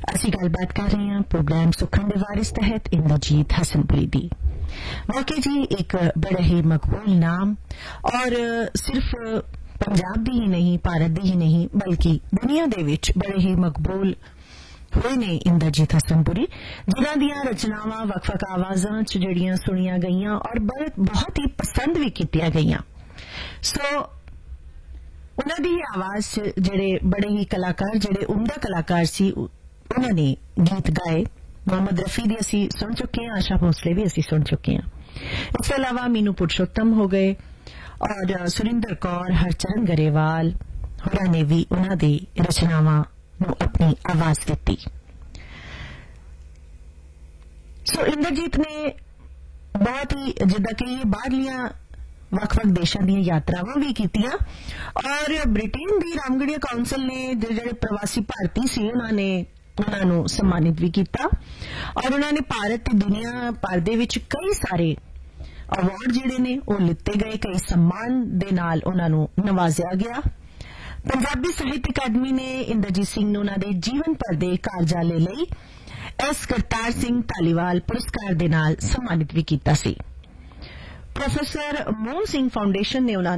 ਅਸੀਂ ਗੱਲਬਾਤ ਕਰ ਰਹੇ ਹਾਂ ਪ੍ਰੋਗਰਾਮ ਸੁਖਨ ਦੇ ਵਾਰਿਸ ਤਹਿਤ ਇੰਦਰਜੀਤ ਹਸਨਪੁਰੀ ਦੀ। वाकई जी एक बड़ा ही मकबूल नाम और सिर्फ पंजाब दी ही नहीं, भारत दी ही नहीं, बल्कि दुनिया दे विच बड़े ही मकबूल होए ने इंदरजीत हसनपुरी, जिन्हां दियां रचनावां वख-वख आवाज़ां च जड़ियां सुनिया गईयां और बहुत ही पसंद भी कीतियां गईयां। सो उन्हां दी आवाज़ च जेड़े बड़े ही कलाकार, जेड़े उम्दा कलाकार सी, उन्हां ने गीत गाए। मोहम्मद रफी दी असी सुन चुके हैं, आशा भोसले भी असी सुन चुके हैं। इसके अलावा मीनू पुरुषोत्तम हो गए और सुरिंदर कौर, हरचरण गरेवाल होरां ने भी उन्हां दी रचनावां नूं अपनी आवाज़ दित्ती। सो इंदरजीत ने बहुत ही जिद्दां कि बाहरलियां ਵੱਖ-ਵੱਖ देशां ਦੀਆਂ यात्रावां भी कीतियां और ब्रिटेन दी रामगढ़िया काउंसिल ने ਜਿਹੜੇ प्रवासी भारती सी उन्हां नूं सम्मानित भी किया और उन्होंने भारत ते दुनिया भर दे विच कई सारे अवार्ड जिहड़े ने ओह लिते गए, कई सम्मान दे नाल उन्हां नूं नवाजिया गया। पंजाबी साहित्य अकादमी ने इंदरजीत सिंह नूं उन्हां दे जीवन भर दे कारजाले लई एस करतार सिंह धालीवाल पुरस्कार दे नाल सम्मानित भी किया सी। प्रोफेसर मोहन सिंह फाउंडेशन ने उन्हां